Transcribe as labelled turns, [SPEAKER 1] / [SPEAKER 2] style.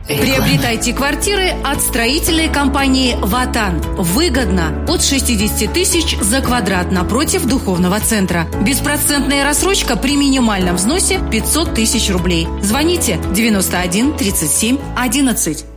[SPEAKER 1] Приобретайте квартиры от строительной компании «Ватан». Выгодно. От 60 тысяч за квадрат напротив духовного центра. Беспроцентная рассрочка при минимальном взносе 500 тысяч рублей. Звоните 91 37 11.